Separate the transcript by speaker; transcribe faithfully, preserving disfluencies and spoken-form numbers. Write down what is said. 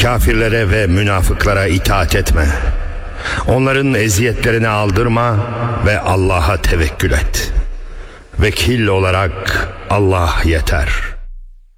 Speaker 1: Kafirlere ve münafıklara itaat etme. Onların eziyetlerini aldırma ve Allah'a tevekkül et. Vekil olarak Allah yeter.